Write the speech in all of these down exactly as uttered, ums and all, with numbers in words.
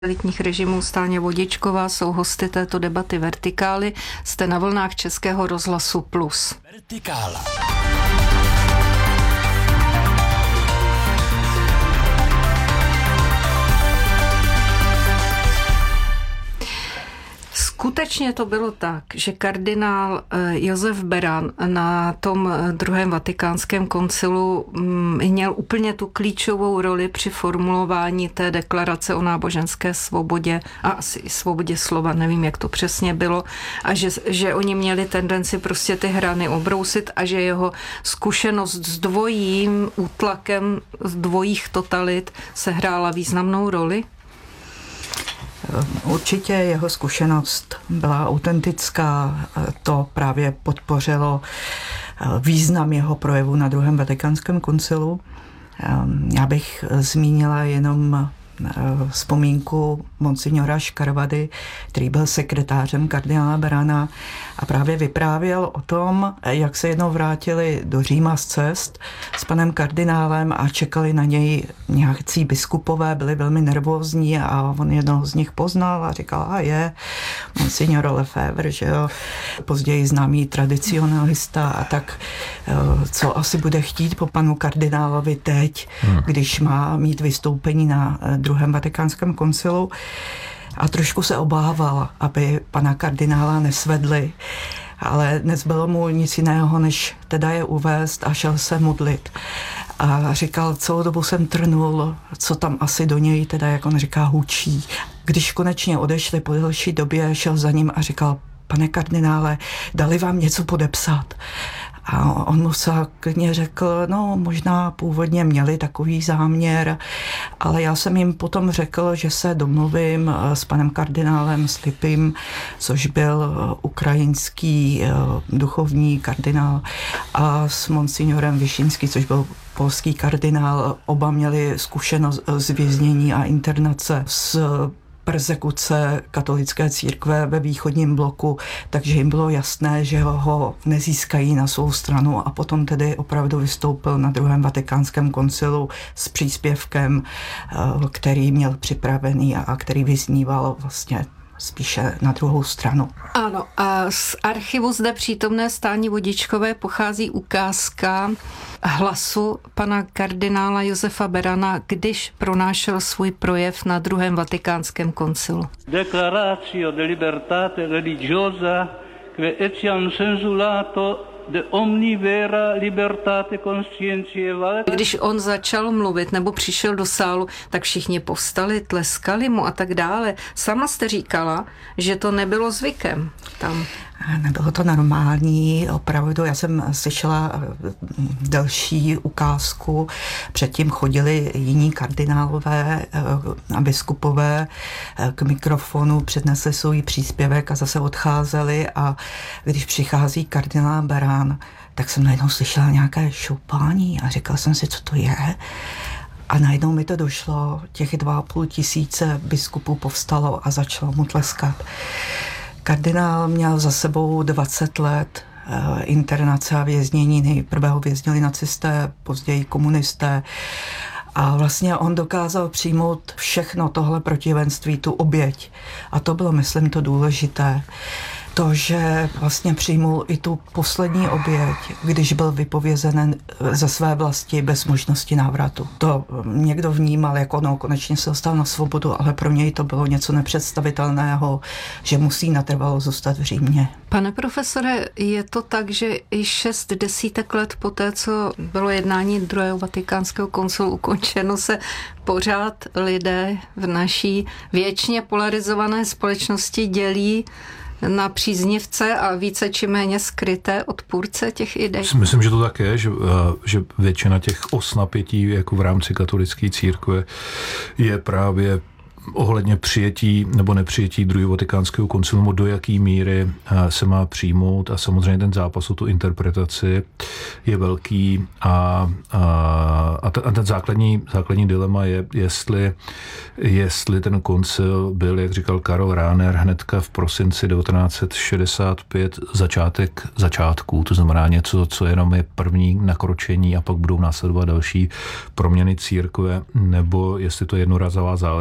Elitních režimů Stáňa Vodičková jsou hosty této debaty Vertikály. Jste na vlnách Českého rozhlasu Plus. Vertikála. Skutečně to bylo tak, že kardinál Josef Beran na tom druhém vatikánském koncilu měl úplně tu klíčovou roli při formulování té deklarace o náboženské svobodě a asi i svobodě slova, nevím, jak to přesně bylo, a že, že oni měli tendenci prostě ty hrany obrousit a že jeho zkušenost s dvojím útlakem z dvojích totalit sehrála významnou roli? Určitě jeho zkušenost byla autentická, to právě podpořilo význam jeho projevu na druhém vatikánském koncilu. Já bych zmínila jenom vzpomínku monsignora Škarvady, který byl sekretářem kardinála Berana a právě vyprávěl o tom, jak se jednou vrátili do Říma z cest s panem kardinálem a čekali na něj nějací biskupové, byli velmi nervózní a on jednoho z nich poznal a říkal, a je monsignor Lefebvre, že jo, později známý tradicionalista a tak, co asi bude chtít po panu kardinálovi teď, hmm. když má mít vystoupení na druhém vatikánském koncilu, a trošku se obával, aby pana kardinála nesvedli, ale nezbylo mu nic jiného, než teda je uvést a šel se modlit. A říkal, celou dobu jsem trnul, co tam asi do něj, teda jak on říká, hučí. Když konečně odešli po delší době, šel za ním a říkal, pane kardinále, dali vám něco podepsat? A on mu klidně řekl, no možná původně měli takový záměr, ale já jsem jim potom řekl, že se domluvím s panem kardinálem Slipym, což byl ukrajinský duchovní kardinál, a s monsignorem Vyšinský, což byl polský kardinál. Oba měli zkušenost z věznění a internace s persekuce katolické církve ve východním bloku, takže jim bylo jasné, že ho nezískají na svou stranu, a potom tedy opravdu vystoupil na druhém vatikánském koncilu s příspěvkem, který měl připravený a který vyzníval vlastně spíše na druhou stranu. Ano, a z archivu zde přítomné Stáni Vodičkové pochází ukázka hlasu pana kardinála Josefa Berana, když pronášel svůj projev na druhém vatikánském koncilu. Declaratio de libertate religiosa que etiam censulato de omni vera libertate conscientiae vale. Když on začal mluvit nebo přišel do sálu, tak všichni povstali, tleskali mu a tak dále. Sama jste říkala, že to nebylo zvykem tam. Nebylo to normální, opravdu. Já jsem slyšela další ukázku. Předtím chodili jiní kardinálové a biskupové k mikrofonu, přednesli svůj příspěvek a zase odcházeli, a když přichází kardinál Beran, tak jsem najednou slyšela nějaké šoupání a říkala jsem si, co to je. A najednou mi to došlo, těch dva a půl tisíce biskupů povstalo a začalo mu tleskat. Kardinál měl za sebou dvacet let internace a věznění. Nejprve ho věznili nacisté, později komunisté. A vlastně on dokázal přijmout všechno tohle protivenství, tu oběť. A to bylo, myslím, to důležité. To, že vlastně přijmul i tu poslední oběť, když byl vypovězen ze své vlasti bez možnosti návratu. To někdo vnímal jako, no, konečně se dostal na svobodu, ale pro něj to bylo něco nepředstavitelného, že musí natrvalo zůstat v Římě. Pane profesore, je to tak, že i šest desítek let poté, co bylo jednání druhého vatikánského koncilu ukončeno, se pořád lidé v naší věčně polarizované společnosti dělí na příznivce a více či méně skryté odpůrce těch idej? Myslím, že to tak je, že, že většina těch os napětí jako v rámci katolické církve je právě ohledně přijetí nebo nepřijetí druhého vatikánského koncilu, do jaký míry se má přijmout, a samozřejmě ten zápas o tu interpretaci je velký, a, a, a ten základní, základní dilema je, jestli, jestli ten koncil byl, jak říkal Karl Rahner, hnedka v prosinci devatenáct set šedesát pět začátek začátků, to znamená něco, co jenom je první nakročení a pak budou následovat další proměny církve, nebo jestli to je jednorazová záležitost,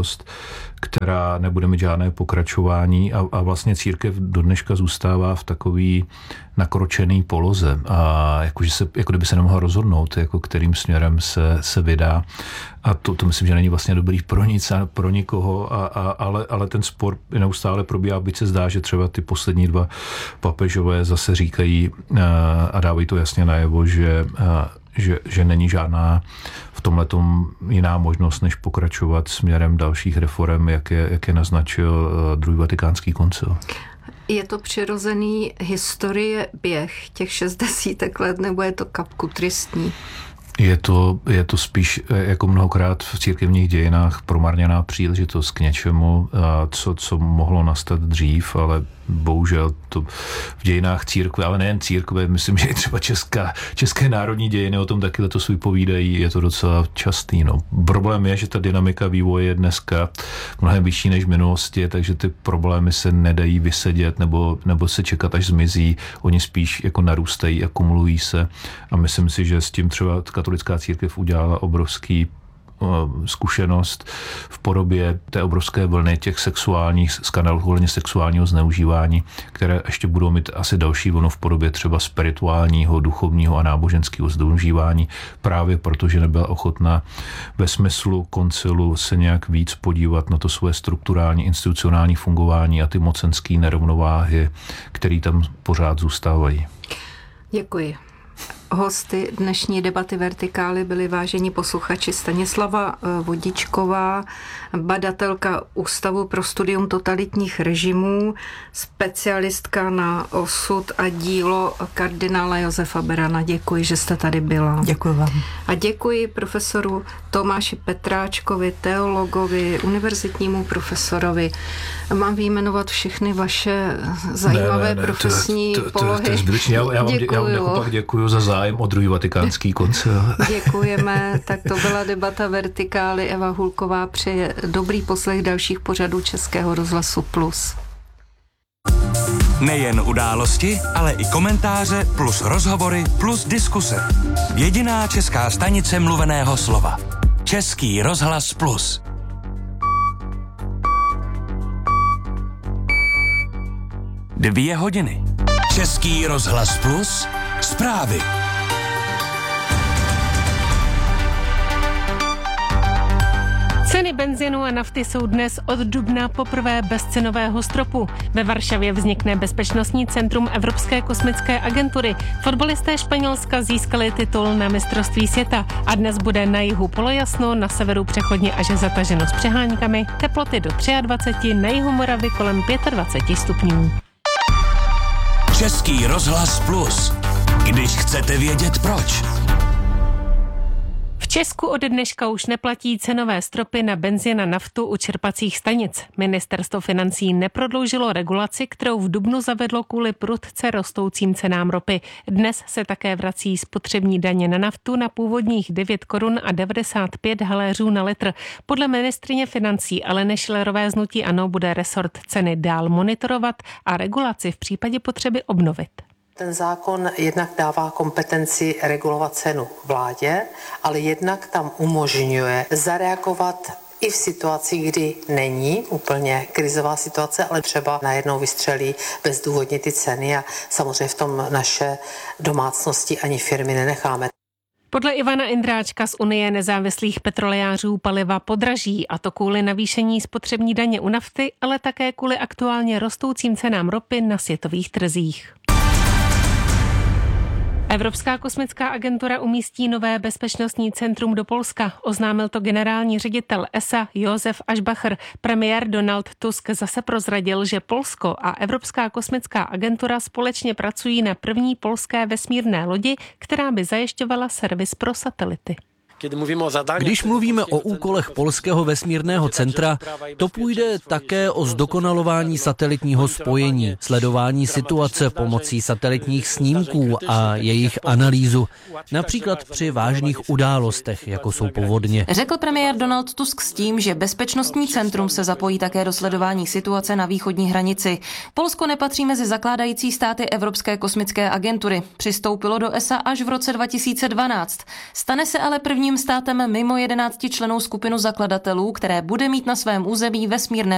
zkušenost, která nebude mít žádné pokračování a, a vlastně církev do dneška zůstává v takový nakročený poloze a jakože se, jako kdyby se nemohla rozhodnout, jako kterým směrem se, se vydá. A to, to myslím, že není vlastně dobrý pro nic a pro nikoho, a, a, ale, ale ten spor neustále probíhá, byť se zdá, že třeba ty poslední dva papežové zase říkají a dávají to jasně najevo, že, že, že není žádná v tomhletom jiná možnost, než pokračovat směrem dalších reforem, jak je, jak je naznačil druhý vatikánský koncil. Je to přirozený historie běh těch šest desítek let, nebo je to kapku tristní? Je to, je to spíš jako mnohokrát v církevních dějinách promarněná příležitost k něčemu, co, co mohlo nastat dřív, ale bohužel to v dějinách církve, ale nejen církve, myslím, že i třeba česká, české národní dějiny o tom taky letos vypovídají, je to docela častý. No. Problém je, že ta dynamika vývoje je dneska mnohem vyšší než v minulosti, takže ty problémy se nedají vysedět nebo, nebo se čekat, až zmizí. Oni spíš jako narůstají, akumulují se a myslím si, že s tím třeba katolická církev udělala obrovský zkušenost v podobě té obrovské vlny těch sexuálních skandálů, ohledně sexuálního zneužívání, které ještě budou mít asi další vlnu v podobě třeba spirituálního, duchovního a náboženského zneužívání, právě protože nebyla ochotná ve smyslu koncilu se nějak víc podívat na to svoje strukturální, institucionální fungování a ty mocenské nerovnováhy, které tam pořád zůstávají. Děkuji. Hosty dnešní debaty Vertikály byli vážení posluchači Stanislava Vodičková, badatelka Ústavu pro studium totalitních režimů, specialistka na osud a dílo kardinála Josefa Berana. Děkuji, že jste tady byla. Děkuji vám. A děkuji profesoru Tomáši Petráčkovi, teologovi, univerzitnímu profesorovi. Mám vyjmenovat všechny vaše zajímavé ne, ne, ne, profesní to, to, to, polohy. To, to je zbytečně. Já, já vám děkuji. děkuji za zájem o druhý vatikánský koncil. Děkujeme. Tak to byla debata Vertikály. Eva Hulková přeje dobrý poslech dalších pořadů Českého rozhlasu Plus. Nejen události, ale i komentáře plus rozhovory plus diskuse. Jediná česká stanice mluveného slova. Český rozhlas Plus. Dvě hodiny. Český rozhlas Plus. Zprávy. Ceny benzinu a nafty jsou dnes od dubna poprvé bez cenového stropu. Ve Varšavě vznikne bezpečnostní centrum Evropské kosmické agentury. Fotbalisté Španělska získali titul na mistrovství světa a dnes bude na jihu polojasno, na severu přechodně až zataženo s přeháňkami, teploty do dvacet tři, na jihu Moravy kolem dvacet pět stupňů. Český rozhlas Plus. Když chcete vědět proč. V Česku od dneška už neplatí cenové stropy na benzin a naftu u čerpacích stanic. Ministerstvo financí neprodloužilo regulaci, kterou v dubnu zavedlo kvůli prudce rostoucím cenám ropy. Dnes se také vrací spotřební daně na naftu na původních devět korun a devadesát pět haléřů na litr. Podle ministryně financí Aleny Schillerové z hnutí ANO bude resort ceny dál monitorovat a regulaci v případě potřeby obnovit. Ten zákon jednak dává kompetenci regulovat cenu vládě, ale jednak tam umožňuje zareagovat i v situaci, kdy není úplně krizová situace, ale třeba najednou vystřelí bezdůvodně ty ceny a samozřejmě v tom naše domácnosti ani firmy nenecháme. Podle Ivana Indráčka z Unie nezávislých petrolejářů paliva podraží, a to kvůli navýšení spotřební daně u nafty, ale také kvůli aktuálně rostoucím cenám ropy na světových trzích. Evropská kosmická agentura umístí nové bezpečnostní centrum do Polska. Oznámil to generální ředitel E S A Josef Aschbacher. Premiér Donald Tusk zase prozradil, že Polsko a Evropská kosmická agentura společně pracují na první polské vesmírné lodi, která by zajišťovala servis pro satelity. Když mluvíme o úkolech Polského vesmírného centra, to půjde také o zdokonalování satelitního spojení, sledování situace pomocí satelitních snímků a jejich analýzu, například při vážných událostech, jako jsou povodně. Řekl premiér Donald Tusk s tím, že bezpečnostní centrum se zapojí také do sledování situace na východní hranici. Polsko nepatří mezi zakládající státy Evropské kosmické agentury. Přistoupilo do E S A až v roce dva tisíce dvanáct. Stane se ale prvním prvním státem mimo jedenácti členů skupinu zakladatelů, které bude mít na svém území vesmírné